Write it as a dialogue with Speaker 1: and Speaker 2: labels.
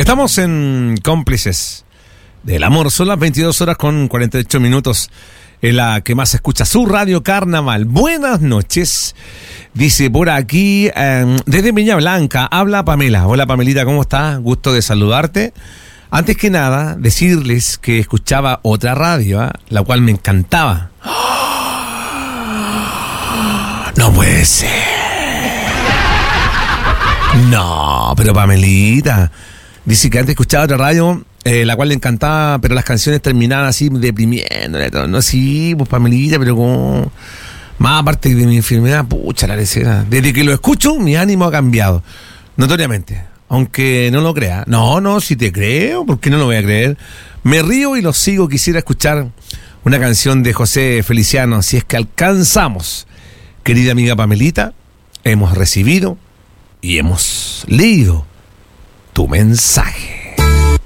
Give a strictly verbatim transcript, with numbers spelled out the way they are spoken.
Speaker 1: Estamos en Cómplices del Amor. Son las veintidós horas con cuarenta y ocho minutos. Es la que más escucha su radio Carnaval. Buenas noches. Dice por aquí, eh, desde Peña Blanca, habla Pamela. Hola Pamelita, ¿cómo estás? Gusto de saludarte. Antes que nada, decirles que escuchaba otra radio, ¿eh? La cual me encantaba. No puede ser. No, pero Pamelita dice que antes escuchaba otra radio, eh, la cual le encantaba, pero las canciones terminaban así deprimiendo. No, sí, pues Pamelita, pero como... Más aparte de mi enfermedad, pucha la lecera. Desde que lo escucho, mi ánimo ha cambiado. Notoriamente. Aunque no lo crea. No, no, si te creo, ¿por qué no lo voy a creer? Me río y lo sigo. Quisiera escuchar una canción de José Feliciano. Si es que alcanzamos. Querida amiga Pamelita, hemos recibido y hemos leído tu mensaje.